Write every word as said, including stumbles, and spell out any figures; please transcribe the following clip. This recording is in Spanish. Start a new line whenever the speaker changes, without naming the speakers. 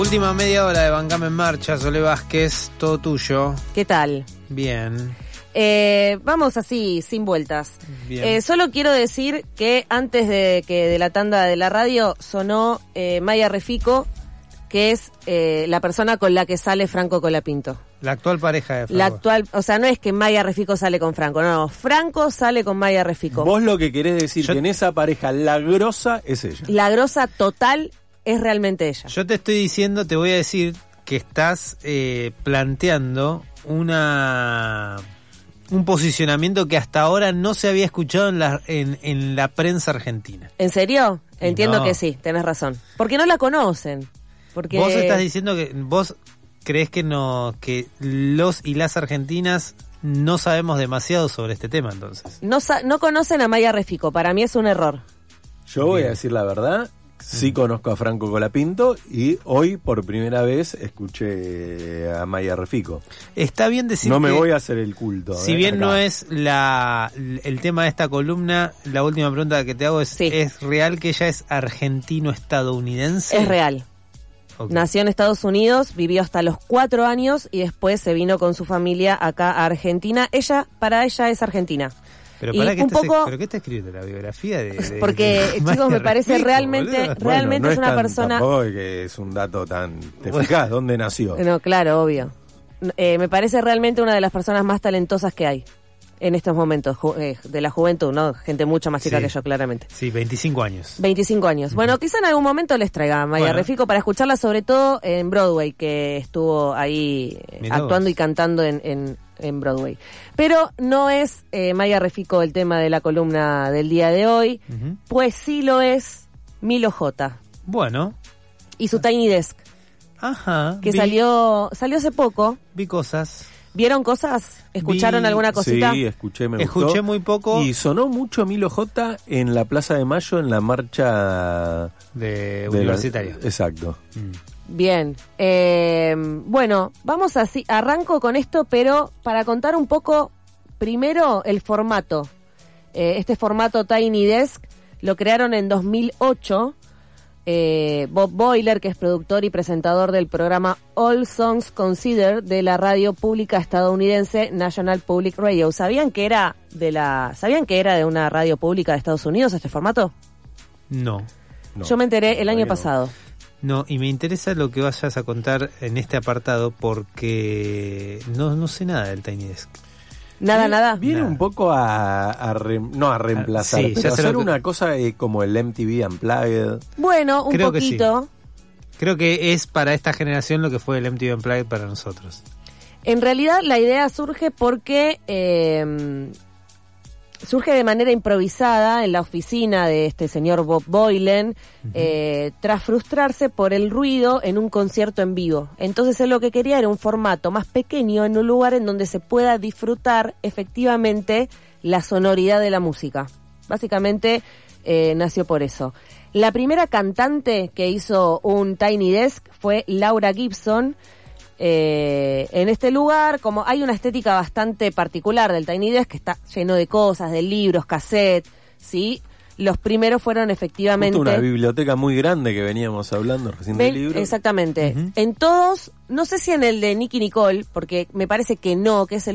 Última media hora de Bancame en Marcha, Sole Vázquez, todo tuyo.
¿Qué tal?
Bien.
Eh, vamos así, sin vueltas.
Bien.
Eh, solo quiero decir que antes de que de la tanda de la radio sonó eh, Maya Refico, que es eh, la persona con la que sale Franco Colapinto.
La actual pareja de Franco.
La actual, o sea, no es que Maya Refico sale con Franco, no, no, Franco sale con Maya Refico.
Vos lo que querés decir
Yo...
que en esa pareja la grosa es ella.
La grosa total es realmente ella.
Yo te estoy diciendo, te voy a decir que estás eh, planteando una un posicionamiento que hasta ahora no se había escuchado en la, en, en la prensa argentina.
¿En serio? Entiendo
No.
que sí, tenés razón. Porque no la conocen. Porque...
Vos estás diciendo que vos crees que no que los y las argentinas no sabemos demasiado sobre este tema, entonces.
No, sa- no conocen a Maya Refico, para mí es un error.
Yo voy
Bien.
a decir la verdad, sí conozco a Franco Colapinto y hoy por primera vez escuché a Maya Refico.
Está bien decir
No me
que,
voy a hacer el culto.
si
eh,
bien
acá.
no es la el tema de esta columna, la última pregunta que te hago es,
Sí.
¿es real que ella es argentino-estadounidense?
Es real.
Ok.
Nació en Estados Unidos, vivió hasta los cuatro años y después se vino con su familia acá a Argentina. Ella, para ella es argentina.
Pero
y
para que
un
estás,
poco-
¿pero qué está escrito la biografía de, de-
Porque,
de
chicos,
Maya
me parece
Refico,
realmente-
boludo?
re- realmente
no
es una
tan-
persona-
Tampoco es que es un dato tan... ¿Te
Bueno.
fijás dónde nació?
No, claro, obvio. Eh, me parece realmente una de las personas más talentosas que hay en estos momentos, ju- eh, de la juventud, ¿no? Gente mucho más chica
Sí.
que yo, claramente.
Sí, veinticinco años.
veinticinco años. Bueno, quizá en algún momento les traiga a Maya
Bueno.
Refico para escucharla, sobre todo en Broadway, que estuvo ahí eh,
Mirá
actuando
vos.
y cantando en, en, en Broadway. Pero no es eh, Maya Refico el tema de la columna del día de hoy,
Ujú.
pues sí lo es Milo J.
Bueno,
Y su Tiny Desk,
ajá.
que
vi,
salió salió hace poco.
vi cosas.
¿Vieron cosas? ¿Escucharon
Vi-
alguna cosita?
Sí, escuché, me
Escuché
gustó.
muy poco.
Y sonó mucho Milo J en la Plaza de Mayo en la marcha
De
de la-
universitario.
Exacto.
Mm.
Bien, eh, bueno, vamos así, arranco con esto, pero para contar un poco, primero el formato. Eh, este formato Tiny Desk lo crearon en dos mil ocho, eh, Bob Boiler, que es productor y presentador del programa All Songs Considered de la radio pública estadounidense National Public Radio. ¿Sabían que era de la, ¿sabían que era de una radio pública de Estados Unidos este formato?
No.
No,
Yo me enteré el año
todavía no.
pasado.
No, y me interesa lo que vayas a contar en este apartado porque no, no sé nada del Tiny Desk.
Nada,
Viene-
nada.
Viene
Nada.
un poco a, a re- no a reemplazar,
Ah, sí, ya
pero
sé
hacer
lo que-
una cosa eh, como el M T V Unplugged.
Bueno, un
Creo que sí.
poquito.
Creo que es para esta generación lo que fue el M T V Unplugged para nosotros.
En realidad la idea surge porque eh, surge de manera improvisada en la oficina de este señor Bob Boilen, eh, tras frustrarse por el ruido en un concierto en vivo. Entonces él lo que quería era un formato más pequeño en un lugar en donde se pueda disfrutar efectivamente la sonoridad de la música. Básicamente eh, nació por eso. La primera cantante que hizo un Tiny Desk fue Laura Gibson. Eh, en este lugar, como hay una estética bastante particular del Tiny Desk, que está lleno de cosas, de libros, cassette, ¿sí? Los primeros fueron efectivamente...
Justo una biblioteca muy grande que veníamos hablando recién
Ven-
del libro.
Exactamente.
Ujú.
En todos, no sé si en el de Nicky Nicole, porque me parece que no, que es el